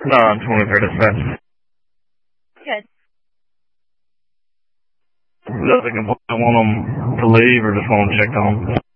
No, I'm 23rd dispatch. Good. Nothing. I want them to leave or just want them checked on.